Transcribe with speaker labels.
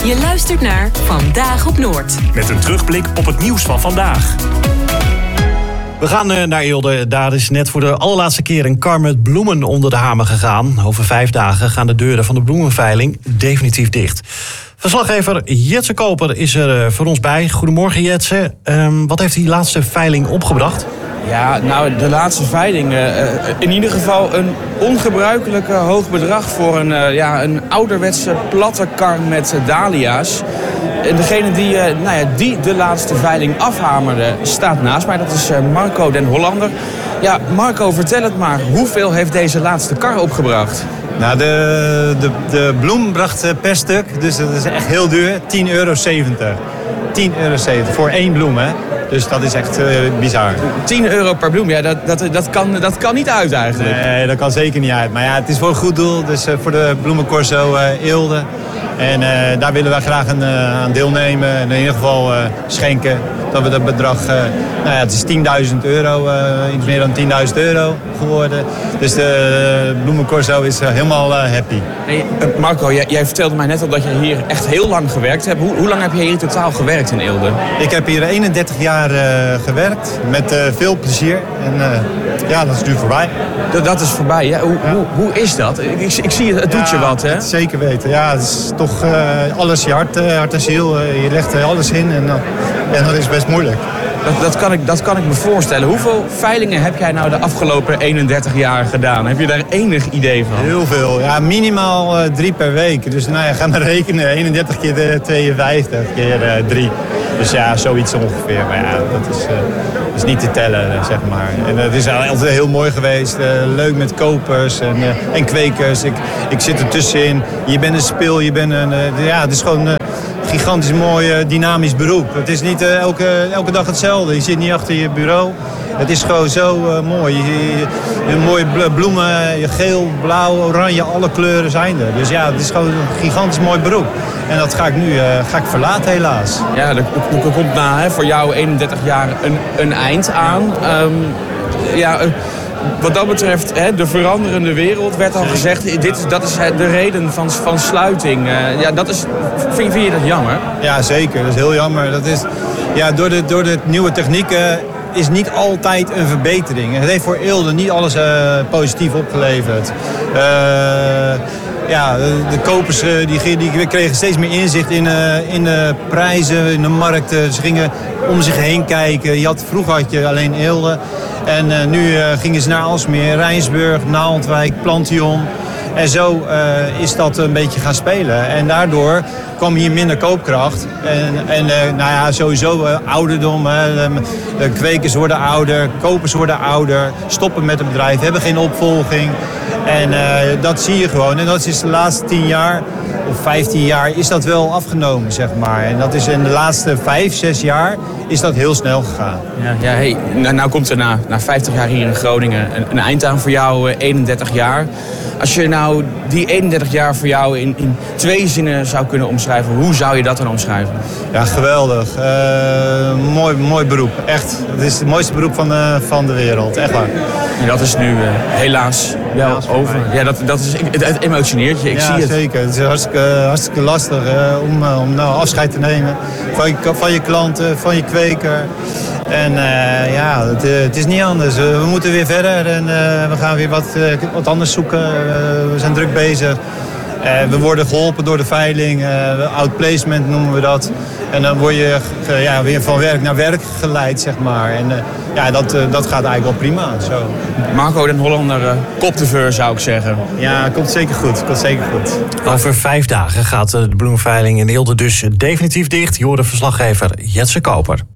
Speaker 1: Je luistert naar Vandaag op Noord.
Speaker 2: Met een terugblik op het nieuws van vandaag.
Speaker 3: We gaan naar Eelde. Daar is net voor de allerlaatste keer een kar met bloemen onder de hamer gegaan. Over 5 dagen gaan de deuren van de bloemenveiling definitief dicht. Verslaggever Jetse Koper is er voor ons bij. Goedemorgen Jetse. Wat heeft die laatste veiling opgebracht?
Speaker 4: Ja, nou, de laatste veiling. In ieder geval een ongebruikelijk hoog bedrag voor een ouderwetse platte kar met dahlia's. En degene die de laatste veiling afhamerde staat naast mij. Dat is Marco den Hollander. Ja, Marco, vertel het maar. Hoeveel heeft deze laatste kar opgebracht?
Speaker 5: Nou, de bloem bracht per stuk, dus dat is echt heel duur, €10,70. €10,70 voor 1 bloem, hè. Dus dat is echt bizar.
Speaker 4: €10 per bloem, ja, dat kan niet uit eigenlijk.
Speaker 5: Nee, dat kan zeker niet uit. Maar ja, het is voor een goed doel, dus voor de bloemencorso Eelde. En daar willen wij graag aan deelnemen en in ieder geval schenken. Dat we dat bedrag, het is €10.000, iets meer dan €10.000 geworden. Dus de bloemencorso is helemaal happy.
Speaker 4: Hey, Marco, jij vertelde mij net al dat je hier echt heel lang gewerkt hebt. Hoe lang heb je hier in totaal gewerkt in Eelde?
Speaker 5: Ik heb hier 31 jaar gewerkt, met veel plezier. En dat is nu voorbij.
Speaker 4: Dat is voorbij, ja. Hoe is dat? Ik zie het doet je wat, hè?
Speaker 5: Zeker weten. Ja, het is toch alles je hart en ziel. Je legt er alles in en dat is best moeilijk.
Speaker 4: Dat kan ik me voorstellen. Hoeveel veilingen heb jij nou de afgelopen 31 jaar gedaan? Heb je daar enig idee van?
Speaker 5: Heel veel. Ja, minimaal 3 per week. Dus ga maar rekenen. 31 keer 52 keer 3. Dus ja, zoiets ongeveer. Maar ja, dat is niet te tellen, zeg maar. En het is altijd heel mooi geweest. Leuk met kopers en kwekers. Ik zit er tussenin. Je bent een spil. Het is gewoon gigantisch mooi, dynamisch beroep. Het is niet elke dag hetzelfde. Je zit niet achter je bureau. Het is gewoon zo mooi. Je mooie bloemen, geel, blauw, oranje, alle kleuren zijn er. Dus ja, het is gewoon een gigantisch mooi beroep. En dat ga ik nu verlaten, helaas.
Speaker 4: Ja, er komt voor jou 31 jaar een eind aan. Wat dat betreft, de veranderende wereld, werd al gezegd, dat is de reden van sluiting. Vind je dat jammer?
Speaker 5: Ja, zeker. Dat is heel jammer. Dat is, door de nieuwe technieken is niet altijd een verbetering. Het heeft voor Eelde niet alles positief opgeleverd. De kopers die kregen steeds meer inzicht in de prijzen, in de markten. Ze gingen om zich heen kijken. Vroeger had je alleen Eelde. En nu gingen ze naar Alsmeer, Rijnsburg, Naaldwijk, Plantion. En zo is dat een beetje gaan spelen. En daardoor kwam hier minder koopkracht. Sowieso ouderdom. De kwekers worden ouder, kopers worden ouder. Stoppen met het bedrijf, hebben geen opvolging. En dat zie je gewoon. En dat is de laatste 10 jaar of 15 jaar is dat wel afgenomen, zeg maar. En dat is in de laatste 5, 6 jaar is dat heel snel gegaan.
Speaker 4: Nou komt er na 50 jaar hier in Groningen een eind aan voor jou, 31 jaar. Als je nou die 31 jaar voor jou in 2 zinnen zou kunnen omschrijven, hoe zou je dat dan omschrijven?
Speaker 5: Ja, geweldig. Mooi beroep, echt. Het is het mooiste beroep van de wereld, echt waar.
Speaker 4: En dat is nu helaas wel over. Ja, dat is, het emotioneert je, ik zie het.
Speaker 5: Ja, zeker. Het is hartstikke lastig om afscheid te nemen van je klanten, van je kweker. En het is niet anders. We moeten weer verder en we gaan weer wat anders zoeken. We zijn druk bezig. We worden geholpen door de veiling. Outplacement noemen we dat. En dan word je weer van werk naar werk geleid, zeg maar. En dat gaat eigenlijk wel prima. Zo.
Speaker 4: Marco den Hollander, kopteveur zou ik zeggen.
Speaker 5: Ja, komt zeker goed.
Speaker 3: Over 5 dagen gaat de bloemenveiling in Eelde dus definitief dicht. Je hoorde verslaggever Jetse Koper.